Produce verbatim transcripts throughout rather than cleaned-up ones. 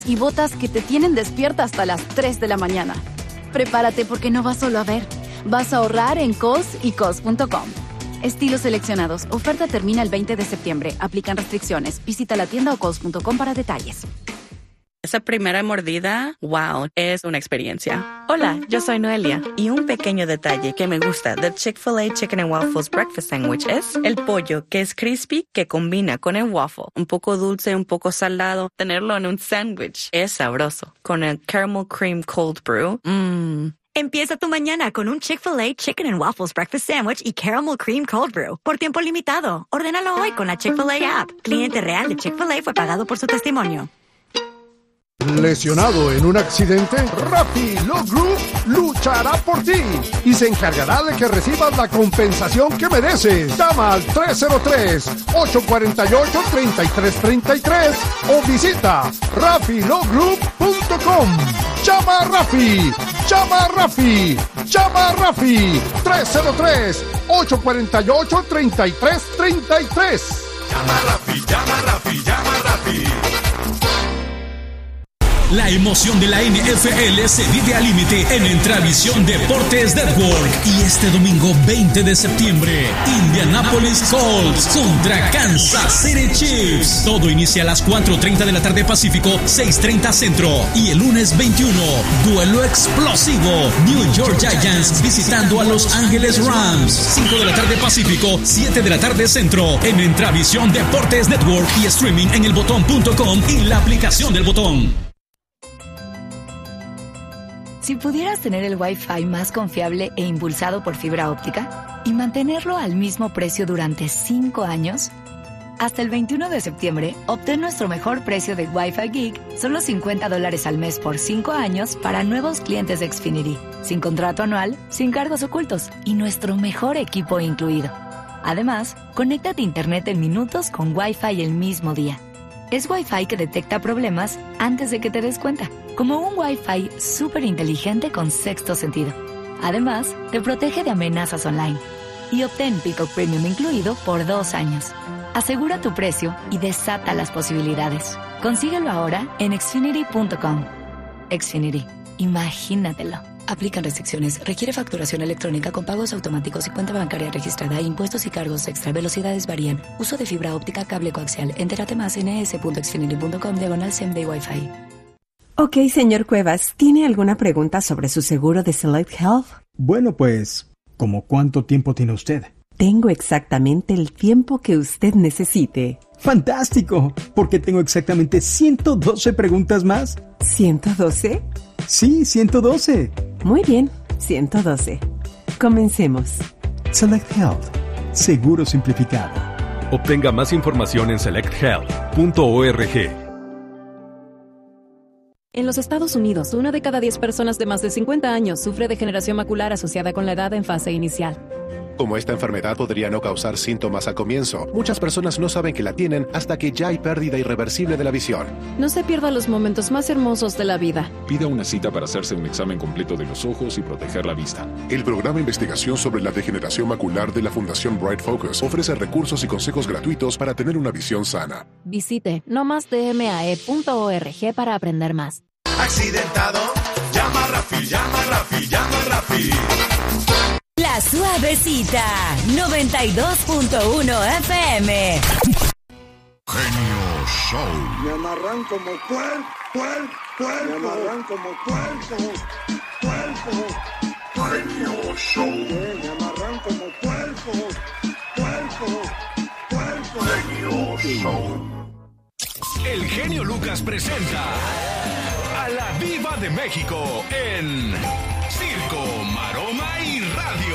y botas que te tienen despierta hasta las tres de la mañana. Prepárate porque no vas solo a ver, vas a ahorrar en Kohl's y Kohl's punto com. Estilos seleccionados. Oferta termina el veinte de septiembre. Aplican restricciones. Visita la tienda o Kohl's punto com para detalles. Esa primera mordida, wow, es una experiencia. Hola, yo soy Noelia y un pequeño detalle que me gusta del Chick-fil-A Chicken and Waffles Breakfast Sandwich es el pollo que es crispy que combina con el waffle. Un poco dulce, un poco salado. Tenerlo en un sándwich es sabroso. Con el Caramel Cream Cold Brew, mmm. Empieza tu mañana con un Chick-fil-A Chicken and Waffles Breakfast Sandwich y Caramel Cream Cold Brew. Por tiempo limitado. Ordénalo hoy con la Chick-fil-A app. Cliente real de Chick-fil-A fue pagado por su testimonio. ¿Lesionado en un accidente? Rappi Law Group luchará por ti y se encargará de que recibas la compensación que mereces. Llama al tres cero tres, ocho cuatro ocho, tres tres tres tres o visita rappi law group punto com. Llama a Rappi, llama a Rappi, llama a Rappi. tres cero tres, ocho cuatro ocho, tres tres tres tres. Llama a Rappi, llama a Rappi, llama a Rappi. La emoción de la N F L se vive al límite en Entravisión Deportes Network. Y este domingo veinte de septiembre, Indianapolis Colts contra Kansas City Chiefs. Todo inicia a las cuatro treinta de la tarde Pacífico, seis treinta Centro. Y el lunes veintiuno, duelo explosivo. New York Giants visitando a Los Ángeles Rams. cinco de la tarde Pacífico, siete de la tarde Centro. En Entravisión Deportes Network y streaming en el botón punto com y la aplicación del Botón. Si pudieras tener el Wi-Fi más confiable e impulsado por fibra óptica y mantenerlo al mismo precio durante cinco años, hasta el veintiuno de septiembre, obtén nuestro mejor precio de Wi-Fi Geek, solo cincuenta dólares al mes por cinco años para nuevos clientes de Xfinity, sin contrato anual, sin cargos ocultos y nuestro mejor equipo incluido. Además, conéctate a Internet en minutos con Wi-Fi el mismo día. Es Wi-Fi que detecta problemas antes de que te des cuenta, como un Wi-Fi súper inteligente con sexto sentido. Además, te protege de amenazas online. Y obtén Peacock Premium incluido por dos años. Asegura tu precio y desata las posibilidades. Consíguelo ahora en xfinity punto com. Xfinity. Imagínatelo. Aplican restricciones. Requiere facturación electrónica con pagos automáticos y cuenta bancaria registrada. Impuestos y cargos extra. Velocidades varían. Uso de fibra óptica, cable coaxial. Entérate más en e s punto xfinity punto com diagonal S E M Day Wi-Fi. Ok, señor Cuevas, ¿tiene alguna pregunta sobre su seguro de Select Health? Bueno, pues, ¿cómo cuánto tiempo tiene usted? Tengo exactamente el tiempo que usted necesite. ¡Fantástico! Porque tengo exactamente ciento doce preguntas más. ¿ciento doce? Sí, ciento doce. Muy bien, ciento doce. Comencemos. Select Health. Seguro simplificado. Obtenga más información en select health punto org. En los Estados Unidos, una de cada diez personas de más de cincuenta años sufre degeneración macular asociada con la edad en fase inicial. Como esta enfermedad podría no causar síntomas al comienzo, muchas personas no saben que la tienen hasta que ya hay pérdida irreversible de la visión. No se pierda los momentos más hermosos de la vida. Pida una cita para hacerse un examen completo de los ojos y proteger la vista. El programa de investigación sobre la degeneración macular de la Fundación Bright Focus ofrece recursos y consejos gratuitos para tener una visión sana. Visite no más d m a e punto org para aprender más. ¿Accidentado? Llama a Rappi, llama a Rappi, llama a Rappi. La Suavecita, noventa y dos punto uno F M. Genio Show. Me amarran como puerco, puerco, puerco. Me amarran como puerco, puerco. Genio Show. Me amarran como puerco, puerco, puerco. Genio Show. El Genio Lucas presenta a la Diva de México en Circo, Maroma y Radio.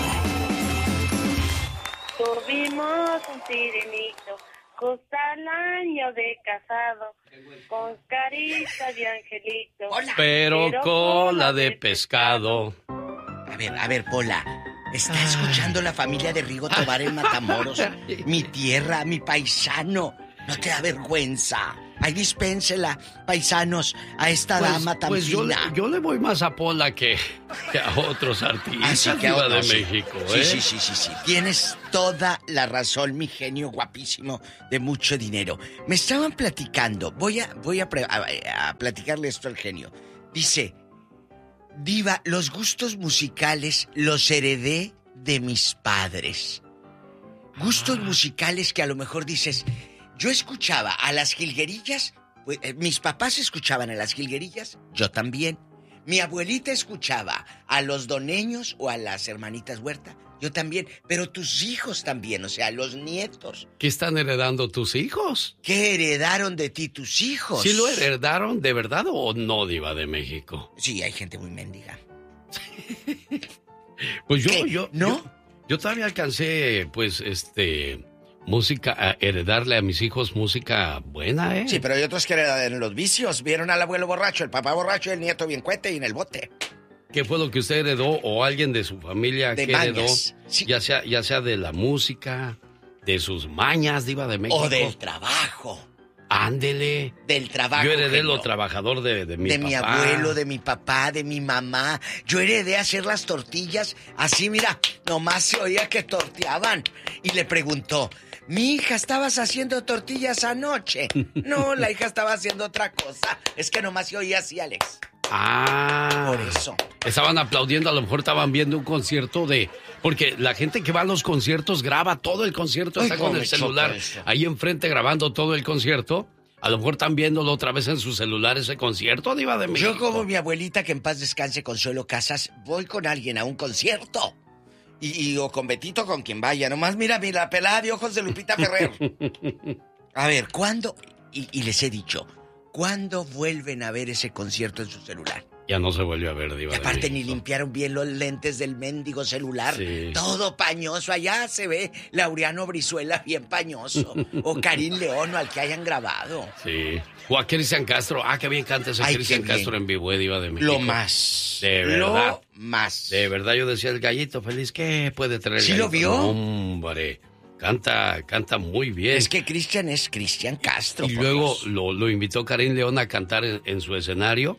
Tuvimos un sirenito, justo al año de casado, con carita de angelito. Hola. Pero, Pero cola de pescado. A ver, a ver, Pola. ¿Está ah. escuchando la familia de Rigo Tobar en Matamoros? Mi tierra, mi paisano. ¿No te da vergüenza? Ay, dispénsela, paisanos, a esta pues, dama tan pues yo, fina. le, yo le voy más a Pola que, que a otros artistas Así que Diva a, de sí. México, Sí, ¿eh? sí, sí, sí, sí. Tienes toda la razón, mi genio guapísimo de mucho dinero. Me estaban platicando, voy a, voy a, pre, a, a platicarle esto al genio. Dice, Diva, los gustos musicales los heredé de mis padres. Gustos ah. musicales que a lo mejor dices... Yo escuchaba a las jilguerillas, pues, eh, mis papás escuchaban a las jilguerillas, yo también. Mi abuelita escuchaba a los doneños o a las hermanitas Huerta, yo también. Pero tus hijos también, o sea, los nietos. ¿Qué están heredando tus hijos? ¿Qué heredaron de ti tus hijos? ¿Sí lo heredaron de verdad o no, Diva de México? Sí, hay gente muy mendiga. Pues yo, ¿Qué? yo, ¿No? yo, yo todavía alcancé, pues, este... música, a heredarle a mis hijos música buena, ¿eh? Sí, pero hay otros que heredan los vicios. Vieron al abuelo borracho, el papá borracho, el nieto bien cuete y en el bote. ¿Qué fue lo que usted heredó o alguien de su familia de que mañas. heredó? Sí. Ya sea, ya sea de la música, de sus mañas, Diva de México. O del trabajo. Ándele. Del trabajo. Yo heredé genio. lo trabajador de, de mi de papá. mi abuelo, de mi papá, de mi mamá. Yo heredé hacer las tortillas así, mira, nomás se oía que torteaban. Y le preguntó, mi hija, ¿estabas haciendo tortillas anoche? No, la hija estaba haciendo otra cosa. Es que nomás se oía así, Alex. Ah. Por eso. Estaban aplaudiendo, a lo mejor estaban viendo un concierto de... Porque la gente que va a los conciertos graba todo el concierto, está Ay, con el celular ahí enfrente grabando todo el concierto. A lo mejor están viéndolo otra vez en su celular ese concierto, Diva de México. Yo como mi abuelita, que en paz descanse, Consuelo Casas, voy con alguien a un concierto. Y, y o con Betito, con quien vaya. Nomás mira, mira, la pelada de ojos de Lupita Ferrer. A ver, ¿cuándo? Y, y les he dicho, ¿cuándo vuelven a ver ese concierto en su celular? Ya no se volvió a ver, Diva. Y aparte de ni limpiaron bien los lentes del mendigo celular. Sí. Todo pañoso. Allá se ve Laureano Brizuela bien pañoso. O Karim León, o al que hayan grabado. Sí. O a Cristian Castro. Ah, qué bien canta ese Cristian Castro en vivo, Diva de México. Lo más. De verdad. Lo más. De verdad, yo decía, el gallito feliz, ¿qué puede traer el ¿Sí gallito? lo vio? Hombre, canta, canta muy bien. Es que Cristian es Cristian Castro. Y luego lo, lo invitó Karim León a cantar en, en su escenario.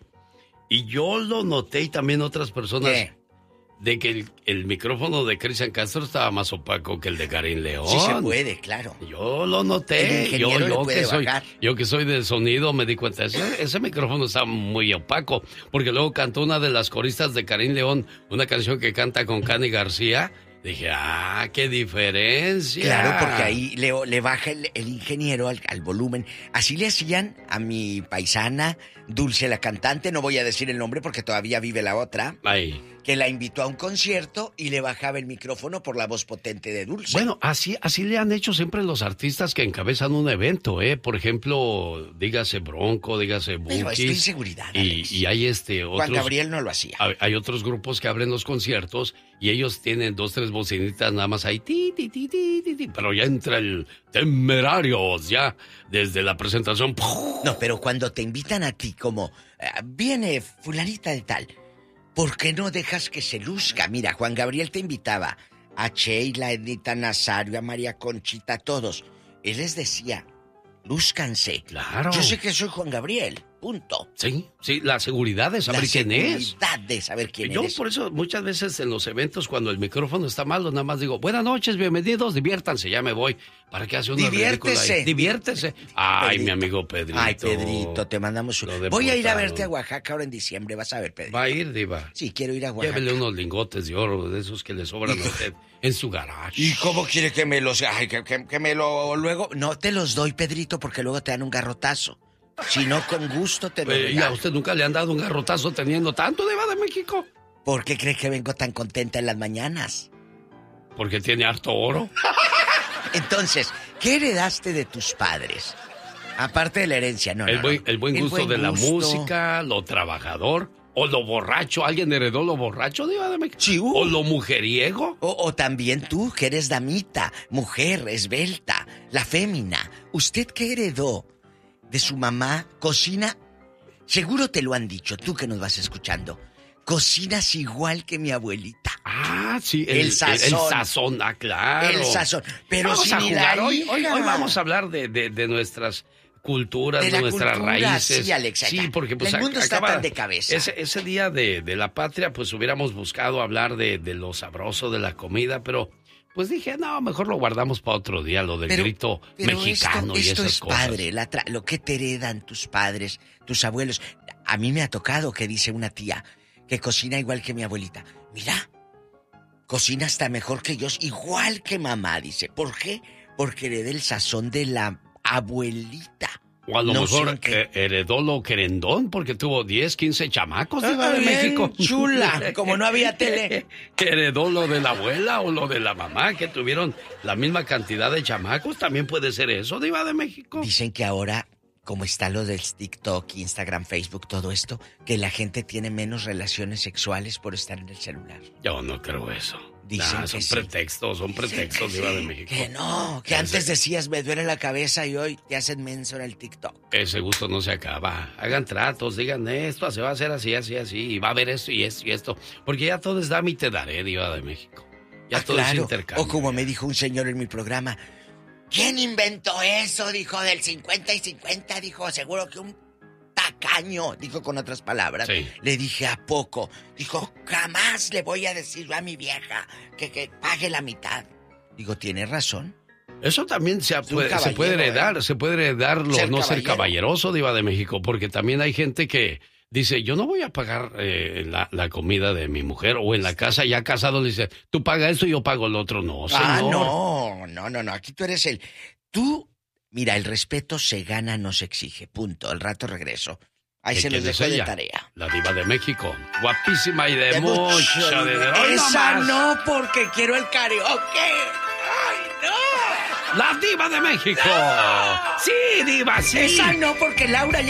Y yo lo noté y también otras personas. ¿Qué? De que el, el micrófono de Cristian Castro estaba más opaco que el de Karim León. Sí se puede, claro. Yo lo noté. El yo, yo, yo, que soy, bajar. yo que soy de sonido me di cuenta. Ese, ese micrófono está muy opaco. Porque luego cantó una de las coristas de Karim León, una canción que canta con Cani García. Dije, ah, qué diferencia. Claro, porque ahí le, le baja el, el ingeniero al, al volumen. Así le hacían a mi paisana, Dulce la cantante, no voy a decir el nombre porque todavía vive la otra. Ay. Que la invitó a un concierto y le bajaba el micrófono por la voz potente de Dulce. Bueno, así, así le han hecho siempre los artistas que encabezan un evento, ¿eh? Por ejemplo, dígase Bronco, dígase Bukis. Pero esto es inseguridad, Alex. Y, y hay este otros... Juan Gabriel no lo hacía. Hay, hay otros grupos que abren los conciertos y ellos tienen dos, tres bocinitas nada más ahí, ti, ti, ti, ti, ti, ti, pero ya entra el Temerarios, ya, desde la presentación. No, pero cuando te invitan a ti como, eh, viene fulanita de tal... ¿Por qué no dejas que se luzca? Mira, Juan Gabriel te invitaba a Sheila, a Edita Nazario, a María Conchita, a todos. Él les decía, lúzcanse. Claro. Yo sé que soy Juan Gabriel, punto. Sí, sí, la seguridad de saber la quién es. La seguridad de saber quién Yo eres. por eso muchas veces en los eventos cuando el micrófono está malo, nada más digo, buenas noches, bienvenidos, diviértanse, ya me voy. ¿Para qué hace una Diviértese. Ahí? Diviértese. Ay, Pedrito. mi amigo Pedrito. Ay, Pedrito, te mandamos un... Voy a ir a verte a Oaxaca ahora en diciembre, vas a ver, Pedrito. Va a ir, Diva. Sí, quiero ir a Oaxaca. Llévele unos lingotes de oro, de esos que le sobran a usted en su garage. ¿Y cómo quiere que me los... Ay, que, que, que me lo... Luego... No te los doy, Pedrito, porque luego te dan un garrotazo. Si no, con gusto te lo doy. ¿Y a usted nunca le han dado un garrotazo teniendo tanto, Diva de México? ¿Por qué cree que vengo tan contenta en las mañanas? Porque tiene harto oro. Entonces, ¿qué heredaste de tus padres? Aparte de la herencia, no, el no, buen, no. El buen el gusto buen de la gusto. música, lo trabajador, o lo borracho. ¿Alguien heredó lo borracho, Diva de México? Sí, uh. ¿O lo mujeriego? O, o también tú, que eres damita, mujer, esbelta, la fémina. ¿Usted qué heredó de su mamá? Cocina, seguro te lo han dicho, tú que nos vas escuchando. Cocinas igual que mi abuelita. Ah, sí. El, el sazón. El, el sazón, ah, claro. El sazón. Pero vamos si a ni jugar la hoy, hija. hoy. Hoy vamos a hablar de, de, de nuestras culturas, de la nuestras cultura, raíces. Sí, Alexa. Sí, porque pues el mundo acaba, está tan de cabeza. Ese, ese día de, de la patria, pues hubiéramos buscado hablar de, de lo sabroso de la comida, pero pues dije, no, mejor lo guardamos para otro día, lo del pero, grito pero mexicano esto, y esto esas es cosas. Padre, la tra- lo que te heredan tus padres, tus abuelos. A mí me ha tocado que dice una tía que cocina igual que mi abuelita. Mira, cocina hasta mejor que yo, igual que mamá, dice. ¿Por qué? Porque heredé el sazón de la abuelita. O a lo no mejor que... heredó lo querendón porque tuvo diez, quince chamacos de, ah, de bien, México. Chula, como no había tele. Heredó lo de la abuela o lo de la mamá que tuvieron la misma cantidad de chamacos. También puede ser eso, Diva de México. Dicen que ahora, como está lo del TikTok, Instagram, Facebook, todo esto, que la gente tiene menos relaciones sexuales por estar en el celular. Yo no creo eso. Dicen nah, que son sí. pretextos, son pretextos, Diva de México. Que no, que antes decías me duele la cabeza y hoy te hacen menso en el TikTok. Ese gusto no se acaba. Hagan tratos, digan esto, se va a hacer así, así, así, y va a haber esto y esto y esto. Porque ya todo es dame y te daré, Diva de México. Ya ah, todo claro. es intercambio. O como me dijo un señor en mi programa, ¿quién inventó eso? Dijo, del cincuenta y cincuenta, dijo, seguro que un tacaño, dijo con otras palabras. Sí. Le dije, ¿a poco? Dijo, jamás le voy a decir a mi vieja que, que pague la mitad. Digo, ¿tiene razón? Eso también se puede, se puede heredar, ¿eh? Se puede heredar lo ser no caballero. ser caballeroso, Diva de México, porque también hay gente que dice, yo no voy a pagar eh, la, la comida de mi mujer, o en la casa ya casado le dice, tú paga esto y yo pago el otro. No, señor. Ah, no, no, no, no, aquí tú eres el... Tú, mira, el respeto se gana, no se exige, punto. Al rato regreso. Ahí se los dejo de tarea. La Diva de México, guapísima y de, de mucha mucho, de, de Esa no, no, porque quiero el karaoke. ¡Ay, no! La Diva de México. ¡No! Sí, Diva, sí. Esa no, porque Laura